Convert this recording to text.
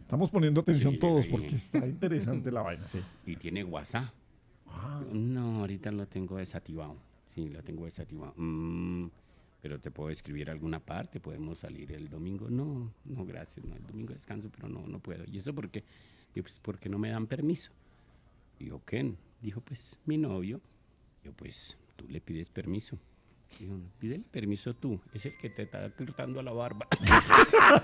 Estamos poniendo atención Sí, todos ahí. porque está interesante la vaina, sí. Y tiene WhatsApp. Ah, No, ahorita lo tengo desactivado. Sí, lo tengo desactivado. Pero te puedo escribir alguna parte, podemos salir el domingo. No, no, gracias. No, el domingo descanso, pero no, no puedo. ¿Y eso por qué? Digo, pues porque no me dan permiso. Digo, ¿quién? Dijo, pues mi novio. Yo, pues tú le pides permiso. Digo, pídele permiso tú, es el que te está cortando la barba.